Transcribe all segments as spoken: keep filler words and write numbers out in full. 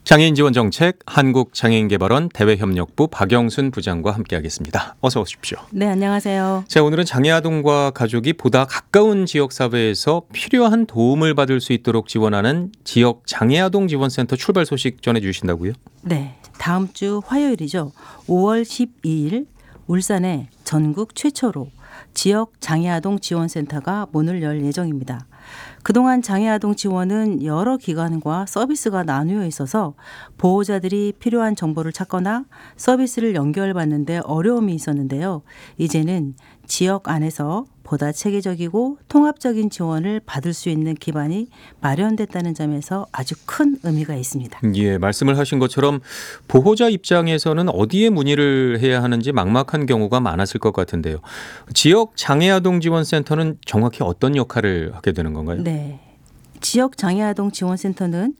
장애인 지원 정책 한국장애인개발원 대외협력부 박영순 부장과 함께하겠습니다. 어서 오십시오. 네, 안녕하세요. 자, 오늘은 장애아동과 가족이 보다 가까운 지역사회에서 필요한 도움을 받을 수 있도록 지원하는 지역 장애아동 지원센터 출발 소식 전해주신다고요? 네, 다음 주 화요일이죠. 오월 십이일 울산에 전국 최초로 지역 장애아동 지원센터가 문을 열 예정입니다. 그동안 장애아동 지원은 여러 기관과 서비스가 나누어 있어서 보호자들이 필요한 정보를 찾거나 서비스를 연결받는 데 어려움이 있었는데요. 이제는 지역 안에서 보다 체계적이고 통합적인 지원을 받을 수 있는 기반이 마련됐다는 점에서 아주 큰 의미가 있습니다. 예, 말씀을 하신 것처럼 보호자 입장에서는 어디에 문의를 해야 하는지 막막한 경우가 많았을 것 같은데요. 지역 장애아동 지원센터는 정확히 어떤 역할을 하게 되는 건가요? 네. 지역 장애아동 지원센터는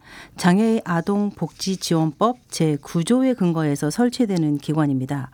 장애아동복지지원법 제구조에 근거해서 설치되는 기관입니다.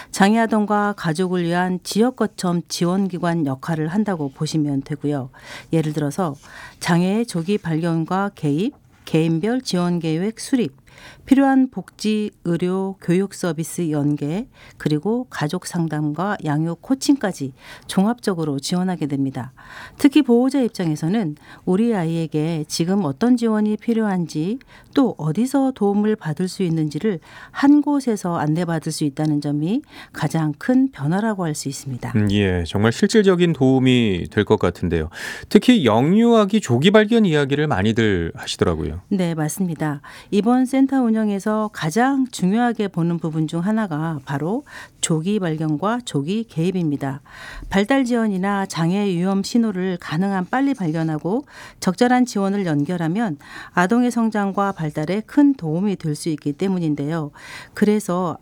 장애아동과 가족을 위한 지역 거점 지원기관 역할을 한다고 보시면 되고요. 예를 들어서 장애의 조기 발견과 개입, 개인별 지원계획 수립, 필요한 복지, 의료, 교육 서비스 연계, 그리고 가족 상담과 양육 코칭까지 종합적으로 지원하게 됩니다. 특히 보호자 입장에서는 우리 아이에게 지금 어떤 지원이 필요한지 또 어디서 도움을 받을 수 있는지를 한 곳에서 안내받을 수 있다는 점이 가장 큰 변화라고 할 수 있습니다. 음, 예, 정말 실질적인 도움이 될 것 같은데요. 특히 영유아기 조기 발견 이야기를 많이들 하시더라고요. 네, 맞습니다. 이번 센터 운영에서 가장 중요하게 보는 부분 중 하나가 바로 조기 발견과 조기 개입입니다. 발달 지연이나 장애 위험 신호를 가능한 빨리 발견하고 적절한 지원을 연결하면 아동의 성장과 발달에 큰 도움이 될 수 있기 때문인데요. 그래서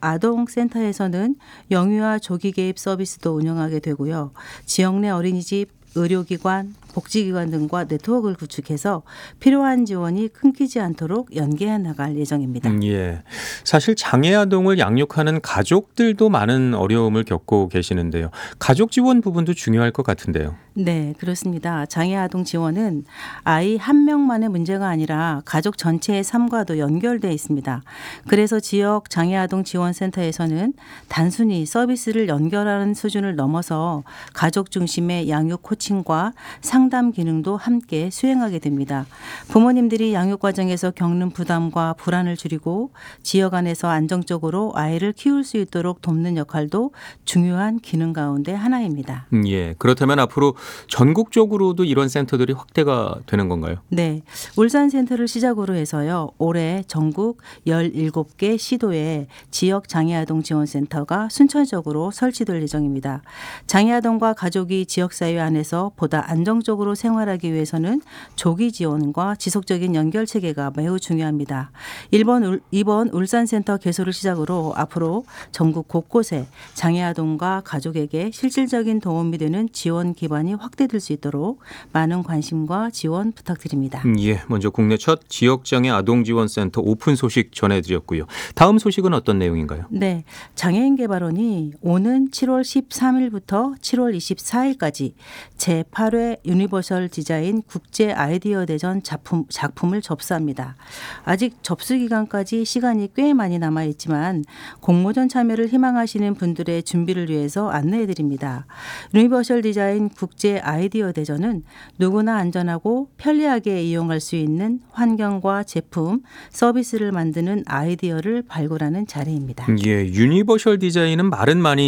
아동센터에서는 영유아 조기 개입 서비스도 운영하게 되고요. 지역 내 어린이집, 의료기관, 복지기관 등과 네트워크를 구축해서 필요한 지원이 끊기지 않도록 연계해 나갈 예정입니다. 음, 예. 사실 장애아동을 양육하는 가족들도 많은 어려움을 겪고 계시는데요. 가족 지원 부분도 중요할 것 같은데요. 네, 그렇습니다. 장애아동 지원은 아이 한 명만의 문제가 아니라 가족 전체의 삶과도 연결되어 있습니다. 그래서 지역 장애아동 지원센터에서는 단순히 서비스를 연결하는 수준을 넘어서 가족 중심의 양육 코칭과 상담 기능도 함께 수행하게 됩니다. 부모님들이 양육 과정에서 겪는 부담과 불안을 줄이고 지역 안에서 안정적으로 아이를 키울 수 있도록 돕는 역할도 중요한 기능 가운데 하나입니다. 음, 예. 그렇다면 앞으로 전국적으로도 이런 센터들이 확대가 되는 건가요? 네, 울산센터를 시작으로 해서요. 올해 전국 열일곱 개 시도에 지역 장애아동 지원센터가 순차적으로 설치될 예정입니다. 장애아동과 가족이 지역사회 안에서 보다 안정적으로 생활하기 위해서는 조기 지원과 지속적인 연결 체계가 매우 중요합니다. 이번, 이번 울산센터 개소를 시작으로 앞으로 전국 곳곳에 장애아동과 가족에게 실질적인 도움이 되는 지원 기반이 확대될 수 있도록 많은 관심과 지원 부탁드립니다. 음, 예, 먼저 국내 첫 지역장애 아동지원센터 오픈 소식 전해드렸고요. 다음 소식은 어떤 내용인가요? 네, 장애인개발원이 오는 칠월 십삼일부터 칠월 이십사일까지 제팔 회 유니버설 디자인 국제 아이디어 대전 작품, 작품을 접수합니다. 아직 접수 기간까지 시간이 꽤 많이 남아 있지만 공모전 참여를 희망하시는 분들의 준비를 위해서 안내해드립니다. 유니버설 디자인 국제 아이디어 대전은 누구나 안전하고 편리하게 이용할 수 있는 환경과 제품, 서비스를 만드는 아이디어를 발굴하는 자리입니다. 예, 유니버셜 디자인은 말은 많이